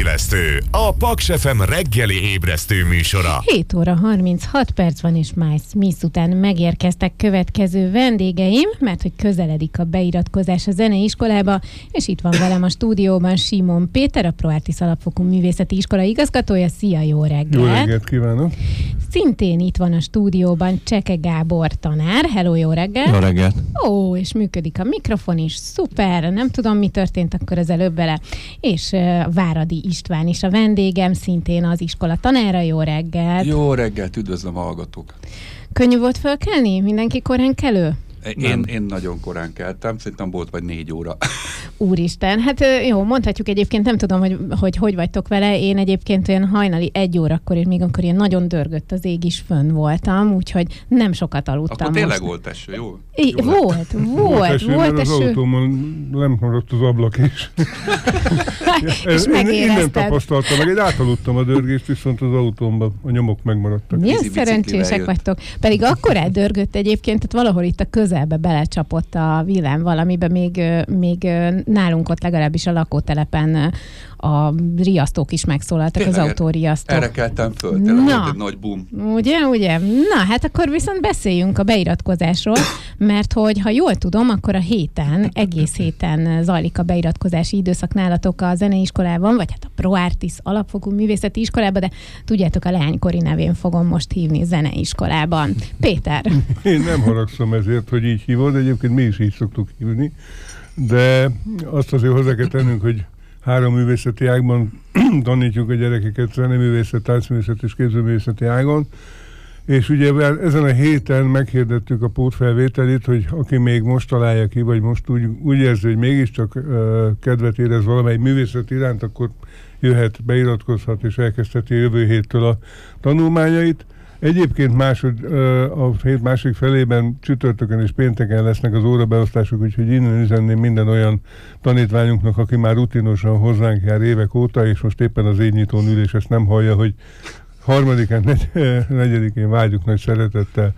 Ébresztő, a Paks FM reggeli ébresztő műsora. 7 óra 36 perc van, és Miles Smith után megérkeztek következő vendégeim, mert hogy közeledik a beiratkozás a zeneiskolába, és itt van velem a stúdióban Simon Péter, a ProArtis Alapfokú Művészeti Iskola igazgatója. Szia, jó reggelt! Jó reggelt kívánok! Szintén itt van a stúdióban Cseke Gábor tanár. Hello, jó reggelt! Jó reggelt! Ó, és működik a mikrofon is, szuper, nem tudom, mi történt akkor az előbb vele. És Váradi István is a vendégem, szintén az iskola tanára. Jó reggelt! Jó reggelt, üdvözlöm a hallgatók! Könnyű volt fölkelni? Mindenki korán kelő? Én nagyon korán keltem, szerintem volt vagy 4 óra. Úristen, hát jó, mondhatjuk egyébként, nem tudom, hogy vagytok vele. Én egyébként olyan hajnali 1 órakor, és még amikor ilyen nagyon dörgött az ég is, fönn voltam, úgyhogy nem sokat aludtam. Akkor tényleg volt eső, jó? Volt eső. Az autómon nem maradt az ablak is. És innen tapasztaltam, meg átaludtam a dörgést, viszont az autómban a nyomok megmaradtak. Milyen szerencsések vagytok. Pedig akkor eldörgött egyébként, tehát valahol itt a közelbe belecsapott a villám valamiben, még nálunk ott legalábbis a lakótelepen a riasztók is megszólaltak, tényleg, az autóriasztók. Erre keltem föl, tényleg volt egy nagy boom. Ugye? Na, hát akkor viszont beszéljünk a beiratkozásról, mert hogy ha jól tudom, akkor a egész héten zajlik a beiratkozási időszak nálatok a zeneiskolában, vagy hát a ProArtis Alapfokú Művészeti Iskolában, de tudjátok, a leánykori nevén fogom most hívni zeneiskolában. Péter. Én nem haragszom ezért, hogy így hívod, egyébként mi is így szoktuk hívni, de azt azért hozzá kell tennünk, hogy 3 művészeti ágban tanítjuk a gyerekeket, zeneművészet, táncművészet és képzőművészeti ágon, és ugye ezen a héten meghirdettük a pótfelvételit, hogy aki még most találja ki, vagy most úgy érzi, hogy mégiscsak kedvet érez valamely művészet iránt, akkor jöhet, beiratkozhat és elkezdheti jövő héttől a tanulmányait. Egyébként a hét másik felében csütörtökön és pénteken lesznek az órabeosztások, úgyhogy innen üzenném minden olyan tanítványunknak, aki már rutinosan hozzánk jár évek óta, és most éppen az évnyitón ül, és ezt nem hallja, hogy 3-án, 4-én várjuk nagy szeretettel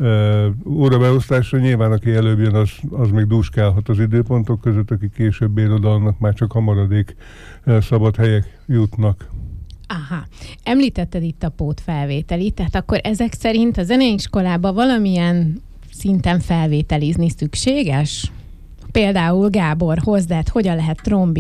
órabeosztásra. Nyilván, aki előbb jön, az még dúskálhat az időpontok között, aki később ér oda, annak már csak a maradék szabad helyek jutnak. Aha. Említetted itt a pótfelvételit, tehát akkor ezek szerint a zeneiskolában valamilyen szinten felvételizni szükséges? Például Gábor, hozzád hogyan lehet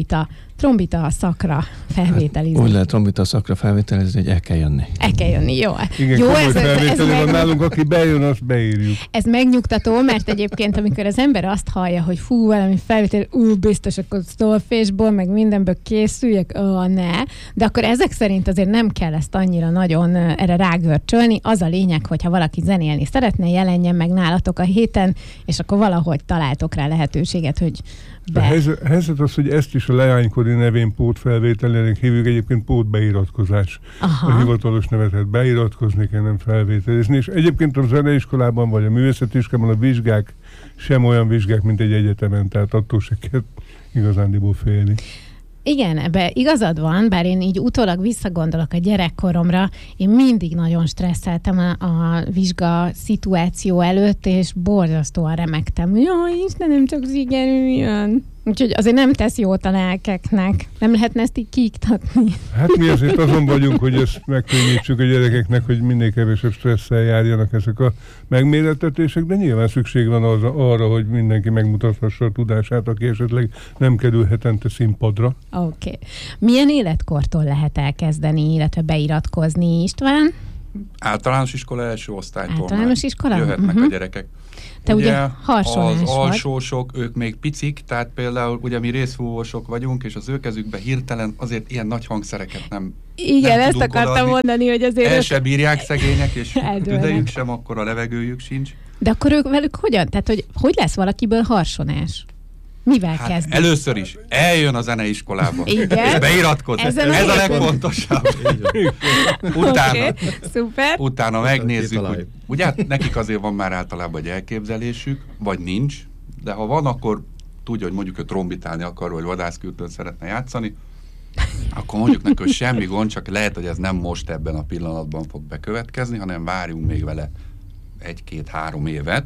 trombita szakra felvételizni? Úgy lehet trombita szakra felvételizni, hogy el kell jönni. El kell jönni, jó. Igen, jó, ez van nálunk, aki bejön, azt beírjuk. Ez megnyugtató, mert egyébként amikor az ember azt hallja, hogy valami felvétel, biztos akkor szolfésból, meg mindenből készüljek, ne. De akkor ezek szerint azért nem kell ezt annyira nagyon erre rágörcsölni. Az a lényeg, hogyha valaki zenélni szeretne, jelenjen meg nálatok a héten, és akkor valahogy találtok rá lehetőséget, hogy a helyzet az, hogy ezt is a leánykori nevén pótfelvételnek hívjuk, egyébként pótbeiratkozás. A hivatalos nevet, beiratkozni kell, nem felvételizni. És egyébként a zeneiskolában vagy a művészeti iskolában a vizsgák sem olyan vizsgák, mint egy egyetemen, tehát attól se kell igazándiból félni. Igen, ebbe igazad van, bár én így utólag visszagondolok a gyerekkoromra, én mindig nagyon stresszeltem a vizsga szituáció előtt, és borzasztóan remegtem. Jaj, Istenem, csak sikerüljön. Úgyhogy azért nem tesz jót a lelkeknek. Nem lehetne ezt így kiiktatni. Hát mi azért azon vagyunk, hogy ezt megkönnyítsük a gyerekeknek, hogy minél kevesebb stresszel járjanak ezek a megmérettetések, de nyilván szükség van arra, hogy mindenki megmutathassa a tudását, aki esetleg nem kerül hetente színpadra. Oké. Milyen életkortól lehet elkezdeni, illetve beiratkozni, István? Általános iskola első osztálytól. Általános iskola? Jöhetnek a gyerekek. Te ugye harsonás az alsósok, ők még picik, tehát például ugye mi részfúvósok vagyunk, és az ő kezükbe hirtelen azért ilyen nagy hangszereket nem ezt akartam mondani, hogy azért... El se bírják szegények, és tüdejük sem, akkor a levegőjük sincs. De akkor ők velük hogyan? Tehát, hogy lesz valakiből harsonás? Mivel kezdünk? Először is eljön a zeneiskolába, és beiratkozik. Ez a legfontosabb. Utána megnézzük, hogy ugye nekik azért van már általában egy elképzelésük, vagy nincs, de ha van, akkor tudja, hogy mondjuk ő trombitálni akar, vagy vadászkürtőn szeretne játszani, akkor mondjuk neki, hogy semmi gond, csak lehet, hogy ez nem most ebben a pillanatban fog bekövetkezni, hanem várjunk még vele 1-2-3 évet,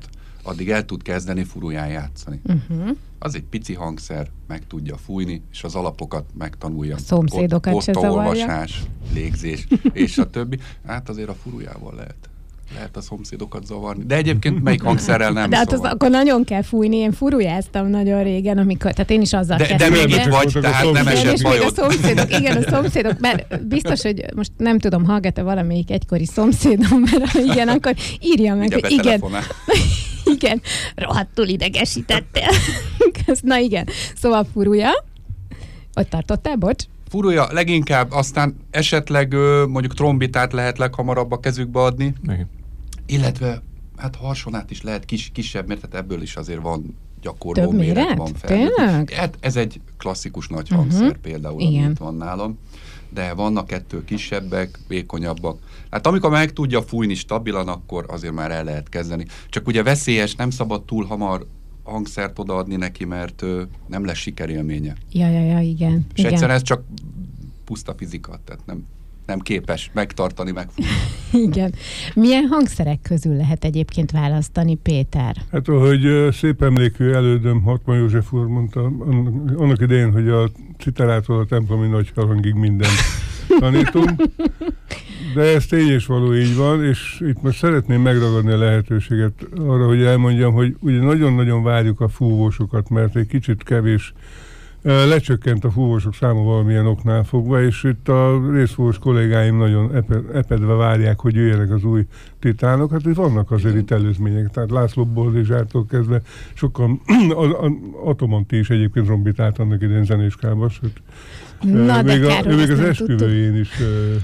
addig el tud kezdeni furuján játszani. Az egy pici hangszer, meg tudja fújni, és az alapokat megtanulja. A szomszédokat se zavarja. Olvasás, légzés, és a többi. Hát azért a furujával lehet a szomszédokat zavarni. De egyébként melyik hangszerrel nem de hát szóval. akkor nagyon kell fújni. Én furujáztam nagyon régen, amikor, tehát én is azzal kezdtem. De még itt vagy, tehát nem esett bajod. A szomszédok, mert biztos, hogy most nem tudom, hallgat-e valamelyik egykori szomszédom, mert ha igen, akkor írja meg, hogy igen. Igen, rohadtul idegesítettél. Na igen, szóval furuja. Ott tartottál, bocs? Furuja leginkább, aztán esetleg mondjuk trombitát lehet leghamarabb a kezükbe adni, illetve hát harsonát is lehet kisebb, mert hát ebből is azért van gyakorló méret, van fel. Hát ez egy klasszikus nagy hangszer például, amit van nálam. De vannak ettől kisebbek, vékonyabbak. Hát amikor meg tudja fújni stabilan, akkor azért már el lehet kezdeni. Csak ugye veszélyes, nem szabad túl hamar hangszert odaadni neki, mert nem lesz sikerélménye. Ja, igen. És egyszerűen ez csak puszta fizika, tehát nem képes megtartani, megfújni. Igen. Milyen hangszerek közül lehet egyébként választani, Péter? Hát ahogy szép emlékű elődöm Hartmann József úr mondta annak idején, hogy a citerától a templomi nagyharangig mindent tanítunk, de ez tény és való így van, és itt most szeretném megragadni a lehetőséget arra, hogy elmondjam, hogy ugye nagyon-nagyon várjuk a fúvósokat, mert egy kicsit kevés lecsökkent a fúvósok száma valamilyen oknál fogva, és itt a részfúvós kollégáim nagyon epedve várják, hogy jöjjenek az új titánok. Hát itt vannak azért itt előzmények, tehát László Boldizsártól kezdve sokkal Atomon ti is egyébként trombitált annak idején zenéskában, sőt. Na, még az esküvőjén is.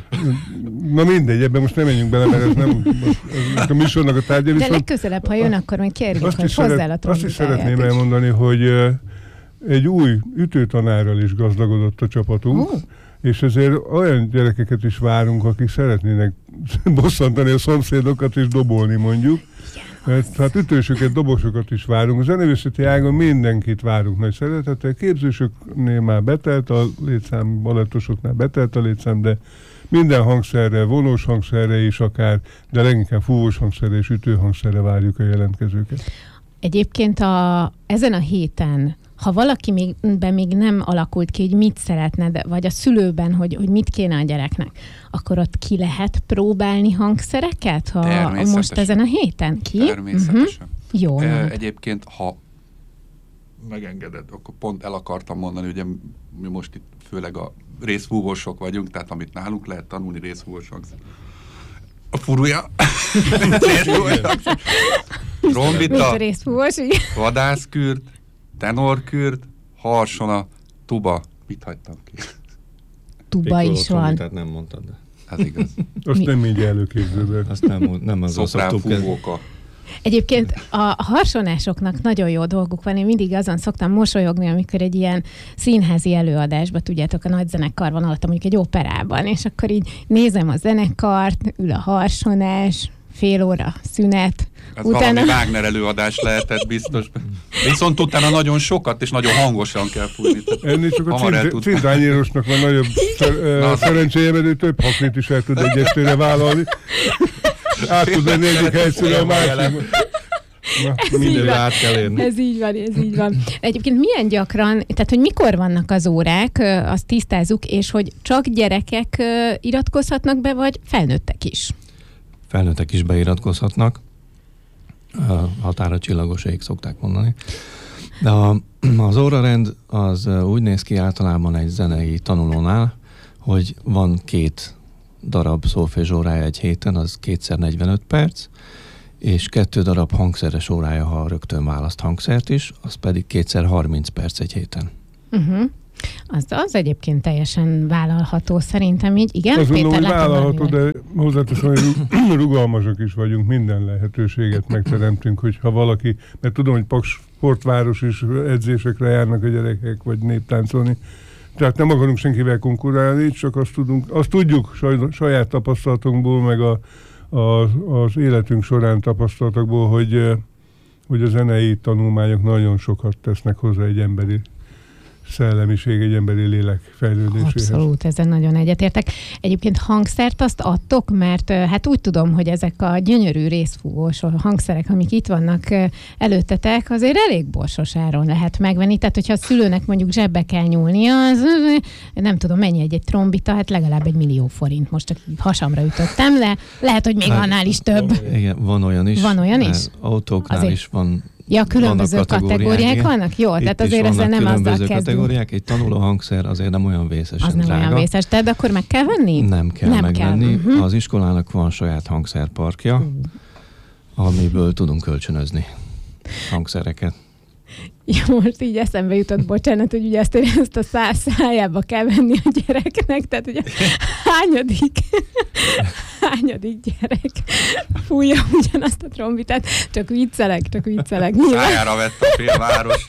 Na mindegy, ebben most nem menjünk bele, mert ez nem a műsornak a tárgya. De legközelebb, ha jön, akkor majd kérjük, hogy hozzá a trombitáját. Azt is szeretném elmondani, hogy egy új ütőtanárral is gazdagodott a csapatunk, és ezért olyan gyerekeket is várunk, akik szeretnének bosszantani a szomszédokat és dobolni mondjuk. Hát ütősöket, dobosokat is várunk. A zeneművészeti ágon mindenkit várunk nagy szeretettel. Képzősöknél már betelt a létszám, balettosoknál betelt a létszám, de minden hangszerre, vonós hangszerre is akár, de leginkább fúvós hangszerre és ütőhangszerre várjuk a jelentkezőket. Egyébként ezen a héten, ha valakiben még nem alakult ki, hogy mit szeretne, vagy a szülőben, hogy mit kéne a gyereknek, akkor ott ki lehet próbálni hangszereket? Ha most ezen a héten ki? Természetesen. Jó. Egyébként, ha megengeded, akkor pont el akartam mondani, ugye mi most itt főleg a részfúvósok vagyunk, tehát amit nálunk lehet tanulni, részfúvós hangszer. A furuja, trombita, vadászkürt, tenorkürt, harsona, tuba. Mit hagytam ki? Tuba is van. Tehát nem mondtad, de. Ez igaz. Azt nem mindjárt előképződöm. Azt nem azzal szoktuk kezdeni. Egyébként a harsonásoknak nagyon jó dolguk van. Én mindig azon szoktam mosolyogni, amikor egy ilyen színházi előadásban, tudjátok, a nagy zenekar van alatt, mondjuk egy operában, és akkor így nézem a zenekart, ül a harsonás, fél óra szünet. Ez utána... valami Wagner előadás lehetett biztos. Viszont utána nagyon sokat és nagyon hangosan kell fújni. Ennél csak a cintányérosnak van nagyobb szerencséje, mert ő több haknit is el tud egy estére vállalni. Át tud venni egyik helyszínre a másik. Ez így van. Egyébként milyen gyakran, tehát hogy mikor vannak az órák, azt tisztázzuk, és hogy csak gyerekek iratkozhatnak be, vagy felnőttek is? Felnőttek is beiratkozhatnak. Határa csillagos ég szokták mondani. De az órarend az úgy néz ki általában egy zenei tanulónál, hogy van 2 darab szólfés órája egy héten, az 2x45 perc, és 2 darab hangszeres órája, ha rögtön választ hangszert is, az pedig 2x30 perc egy héten. Az egyébként teljesen vállalható szerintem így. Igen, azt Péter, mondom, hogy vállalható, de hozzáteszem, hogy rugalmasak is vagyunk, minden lehetőséget megteremtünk, hogyha valaki, mert tudom, hogy Paks sportváros is edzésekre járnak a gyerekek, vagy néptáncolni, tehát nem akarunk senkivel konkurálni, csak azt tudjuk saját tapasztalatunkból, meg az életünk során tapasztalatokból, hogy a zenei tanulmányok nagyon sokat tesznek hozzá egy emberi szellemiség, egy emberi lélek fejlődéséhez. Abszolút, ezen nagyon egyetértek. Egyébként hangszert azt adtok, mert hát úgy tudom, hogy ezek a gyönyörű részfúvós hangszerek, amik itt vannak előttetek, azért elég borsos áron lehet megvenni. Tehát, hogyha a szülőnek mondjuk zsebbe kell nyúlnia, az nem tudom, mennyi egy trombita, hát legalább 1 millió forint. Most csak hasamra ütöttem, de lehet, hogy még annál is több. Igen, van olyan is. Van olyan is? Autóknál azért is van. Ja, különböző kategóriák vannak? Jó, itt tehát azért ezzel nem azzal kezdünk. Kategóriák. Egy tanuló hangszer azért nem olyan vészesen az nem drága. olyan vészes, tehát akkor meg kell venni? Nem kell megvenni. Az iskolának van saját hangszerparkja, amiből tudunk kölcsönözni hangszereket. Jó, most így eszembe jutott, bocsánat, hogy ugye ezt a szájába kell venni a gyereknek, tehát ugye hányadik gyerek fújja ugyanazt a trombitát, csak viccelek. Szájára vett a félváros.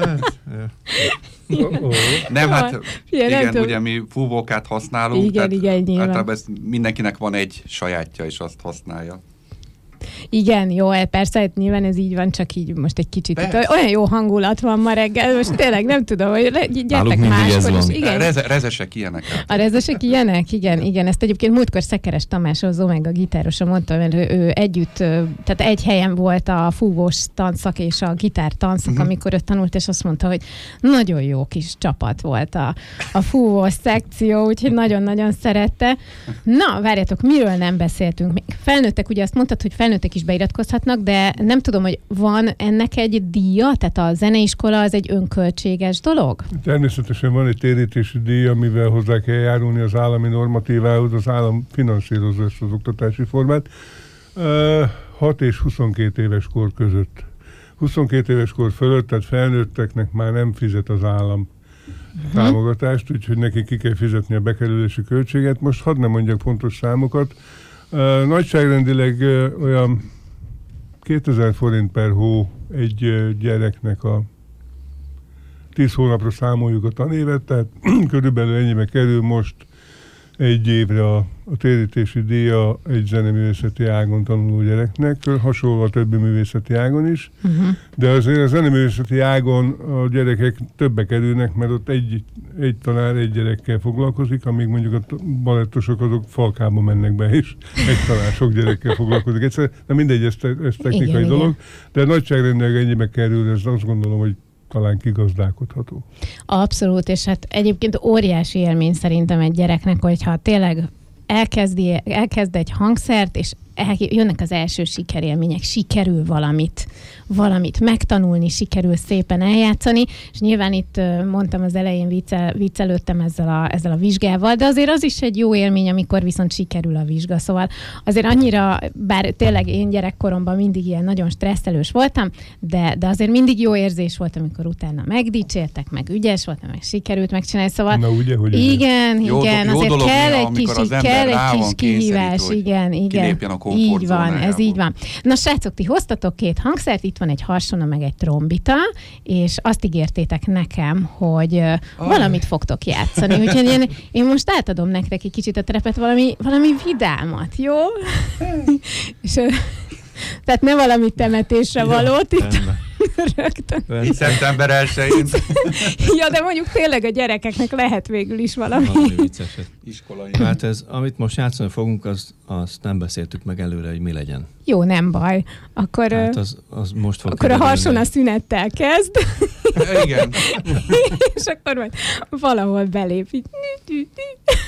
Nem, hát igen, ugye mi fúvókát használunk, igen, általában mindenkinek van egy sajátja, és azt használja. Igen, jó, persze, nyilván ez így van, csak így most egy kicsit. Olyan jó hangulat van ma reggel, most tényleg nem tudom, hogy gyertek máskor is. Igen. Rezesek ilyenek. A rezesek ilyenek? Igen. Ezt egyébként múltkor Szekeres Tamás, az Omega gitárosa mondta, mert ő együtt, tehát egy helyen volt a fúvós tanszak és a gitár tanszak, amikor ő tanult, és azt mondta, hogy nagyon jó kis csapat volt a fúvós szekció, úgyhogy nagyon-nagyon szerette. Na, várjatok, miről nem beszéltünk? Felnőttek, ugye azt mondtad, hogy felnőttek is beiratkozhatnak, de nem tudom, hogy van ennek egy díja? Tehát a zeneiskola az egy önköltséges dolog? Természetesen van egy térítési díj, amivel hozzá kell járulni az állami normatívához, az állam finanszírozza ezt az oktatási formát. 6 és 22 éves kor között. 22 éves kor fölött, tehát felnőtteknek már nem fizet az állam támogatást, úgyhogy neki ki kell fizetni a bekerülési költséget. Most hadd ne mondjak pontos számokat. Nagyságrendileg olyan 2000 forint per hó egy gyereknek a 10 hónapra számoljuk a tanévet, tehát körülbelül ennyibe kerül most egy évre a térítési díja egy zeneművészeti ágon tanuló gyereknek, hasonló a többi művészeti ágon is, de azért a zeneművészeti ágon a gyerekek többe kerülnek, mert ott egy tanár egy gyerekkel foglalkozik, amíg mondjuk a balettosok azok falkába mennek be, és egy tanár sok gyerekkel foglalkozik. Egyszer, de mindegy, ez technikai dolog, de nagyságrendileg ennyibe kerül, ez azt gondolom, hogy talán kigazdálkodható. Abszolút, és hát egyébként óriási élmény szerintem egy gyereknek, hogyha tényleg elkezd egy hangszert, és jönnek az első sikerélmények, sikerül valamit megtanulni, sikerül szépen eljátszani, és nyilván itt mondtam az elején, viccelődtem ezzel a vizsgával, de azért az is egy jó élmény, amikor viszont sikerül a vizsga, szóval azért annyira, bár tényleg én gyerekkoromban mindig ilyen nagyon stresszelős voltam, de azért mindig jó érzés volt, amikor utána megdicsértek, meg ügyes voltam, meg sikerült megcsinálni, szóval na, ugye, hogy igen, jó azért kell egy kis kihívás, igen. Így van, ez így van. Na srácok, ti hoztatok 2 hangszert, itt van egy harsona, meg egy trombita, és azt ígértétek nekem, hogy valamit fogtok játszani. Úgyhogy én most átadom nektek egy kicsit a terepet, valami vidámat, jó? És, tehát ne valami temetésre valót itt. Rögtön. Szeptember 1-én. Ja, de mondjuk tényleg a gyerekeknek lehet végül is valami vicceset. Iskolai. Hát ez, amit most játszani fogunk, azt nem beszéltük meg előre, hogy mi legyen. Jó, nem baj. Akkor, hát az most fog akkor a harsona szünettel kezd. Igen. És akkor majd valahol belép.